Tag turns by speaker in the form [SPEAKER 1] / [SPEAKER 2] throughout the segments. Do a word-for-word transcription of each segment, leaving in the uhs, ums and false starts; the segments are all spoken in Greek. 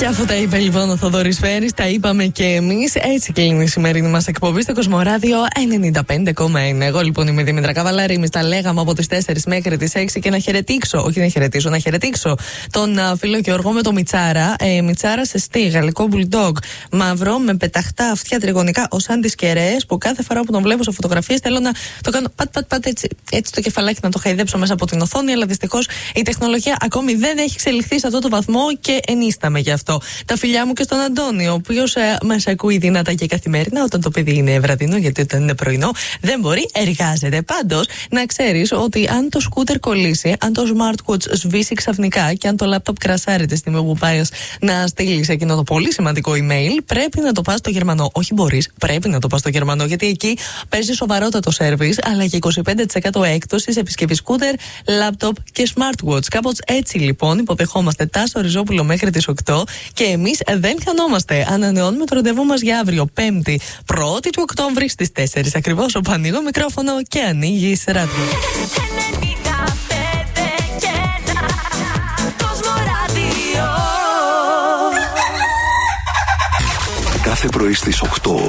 [SPEAKER 1] Και αφού τα είπε λοιπόν ο Θοδωρής Φέρης, τα είπαμε και εμείς. Έτσι κλείνει η σημερινή μας εκπομπή στο Κοσμοράδιο ενενήντα πέντε κόμμα ένα. Εγώ λοιπόν είμαι η Δήμητρα Καβαλάρη. Εμείς τα λέγαμε από τις τέσσερις μέχρι τις έξι και να χαιρετήσω, όχι να χαιρετήσω, να χαιρετήσω τον uh, φίλο Γιώργο με το Μιτσάρα. Ε, Μιτσάρα σε στή, γαλλικό μπουλντόγκ, μαύρο με πεταχτά αυτιά τριγωνικά ως αντισκερές, που κάθε φορά που τον βλέπω σε φωτογραφίες θέλω να το κάνω πατ πατ πατ έτσι, έτσι το κεφαλάκι να το χαϊδέψω μέσα από την οθόνη. Αλλά δυστυχώς η τεχνολογία ακόμη δεν έχει εξελιχθεί σε αυτό το βαθμό και ενίσταμε γι' αυτό. Τα φιλιά μου και στον Αντώνη, ο οποίος ε, μας ακούει δυνατά και καθημερινά όταν το παιδί είναι βραδινό, γιατί όταν είναι πρωινό δεν μπορεί, εργάζεται. Πάντως, να ξέρεις ότι αν το σκούτερ κολλήσει, αν το smartwatch σβήσει ξαφνικά και αν το laptop κρασάρει τη στιγμή που πάει να στείλεις εκείνο το πολύ σημαντικό email, πρέπει να το πας στο Γερμανό. Όχι μπορείς, πρέπει να το πας στο Γερμανό, γιατί εκεί παίζει σοβαρότατο service, αλλά και είκοσι πέντε τοις εκατό έκπτωση σε επισκευή σκούτερ, laptop και smartwatch. Κάπως έτσι λοιπόν υποδεχόμαστε Τάσο Ριζόπουλο μέχρι τις οκτώ και εμείς δεν χανόμαστε. Ανανεώνουμε το ραντεβού μας για αύριο, Πέμπτη, πρώτη του Οκτώβρη στις τέσσερις ακριβώς, όπου ανοίγω μικρόφωνο και ανοίγεις ράδιο.
[SPEAKER 2] Κάθε πρωί στις οκτώ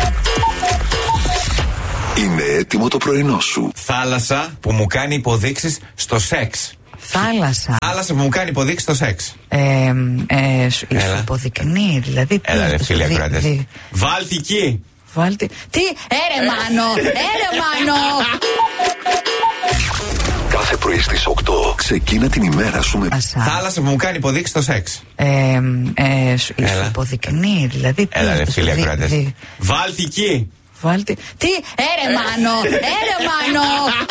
[SPEAKER 2] είναι έτοιμο το πρωινό σου.
[SPEAKER 3] Θάλασσα που μου κάνει υποδείξεις στο σεξ.
[SPEAKER 1] Θάλασσα.
[SPEAKER 3] Θάλασσα που μου κάνει υποδείξεις στο σεξ.
[SPEAKER 1] Ε, ε, σου υποδεικνύει, δηλαδή.
[SPEAKER 3] Έλα, ρε φίλε ακροατές. Βαλτική.
[SPEAKER 1] Βάλτε. Τι, έρε Μάνο, έρε Μάνο.
[SPEAKER 2] Κάθε πρωί στις οκτώ ξεκίνα την ημέρα σου με
[SPEAKER 3] θάλασσα που μου κάνει υποδείξεις στο σεξ.
[SPEAKER 1] Ε, ε, σου υποδεικνύει, δηλαδή.
[SPEAKER 3] Έλα, ρε φίλε ακροατές. Βαλτική.
[SPEAKER 1] Βάλτε. Τι, έρε Μάνο, έρε Μάνο.